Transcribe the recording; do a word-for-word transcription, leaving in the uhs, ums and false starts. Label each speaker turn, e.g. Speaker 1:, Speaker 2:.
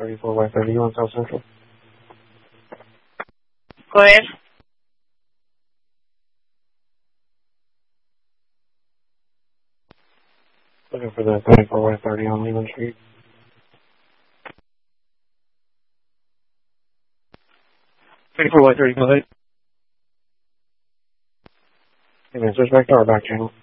Speaker 1: thirty-four Y thirty, you on South Central?
Speaker 2: Go ahead.
Speaker 1: Looking for the thirty-four Y thirty on Leland Street. thirty-four Y thirty, go ahead. Hey man, switch back to our back channel.